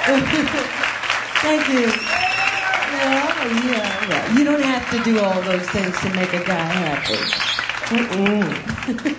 Thank you. Yeah. You don't have to do all those things to make a guy happy. Mm-mm.